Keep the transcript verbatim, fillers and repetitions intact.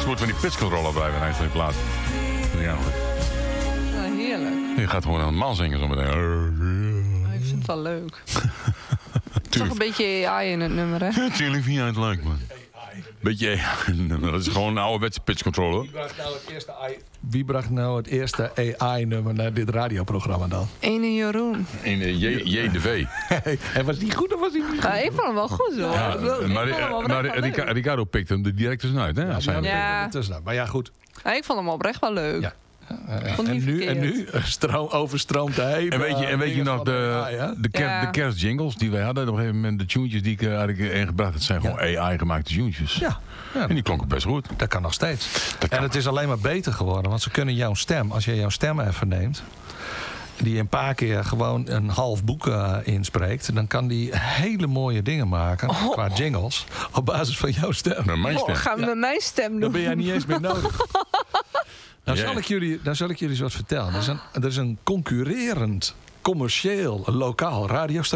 soort van die pitchcontroller bij een eind van die plaat. Ja, goed. Ja, heerlijk. Je gaat gewoon helemaal zingen zo meteen. Ik vind het wel leuk. Het is toch een beetje A I in het nummer, hè? Natuurlijk vind jij het leuk, man. Beetje A I. Dat is gewoon een ouderwetse pitchcontroller. Wie bracht nou het eerste, A I, wie bracht nou het eerste A I-nummer naar dit radioprogramma dan? Ene Jeroen. In de J, J de V. En was die goed of was die niet goed? Ja, ik vond hem wel goed, hoor. Ja, Ik vond hem maar oprecht maar wel leuk. Rica- Ricardo pikt hem er direct tussenuit, hè? Ja, Als die hij- hadden Ja. er tussenuit. Maar ja, goed. Ja, ik vond hem oprecht wel leuk. Ja. Ik vond En het nu, niet en nu eh, stroom, overstroomt hij. En weet je, en weet je nog de, de, ker, Ja. de kerstjingles die wij hadden? Op een gegeven moment de tunes die ik eh, eigenlijk ingebracht. Dat zijn gewoon A I-gemaakte tunes. Ja, ja, En die klonken best goed. dat kan nog steeds. Dat kan. En het is alleen maar beter geworden. Want ze kunnen jouw stem, als je jouw stem even neemt... die een paar keer gewoon een half boek uh, inspreekt... dan kan die hele mooie dingen maken Oh. qua jingles... op basis van jouw stem. Naar mijn Oh, stem. gaan we met mijn stem doen? Dan ben jij niet eens meer nodig. Nou, Ja. zal ik jullie, dan zal ik jullie eens wat vertellen. Er is een, er is een concurrerend, commercieel, lokaal radiostation...